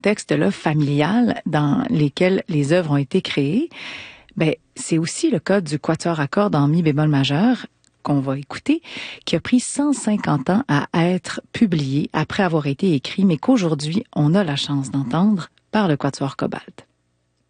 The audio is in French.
contexte-là familial dans lesquels les œuvres ont été créées, c'est aussi le cas du quatuor à cordes en mi bémol majeur qu'on va écouter, qui a pris 150 ans à être publié après avoir été écrit, mais qu'aujourd'hui, on a la chance d'entendre par le quatuor Cobalt.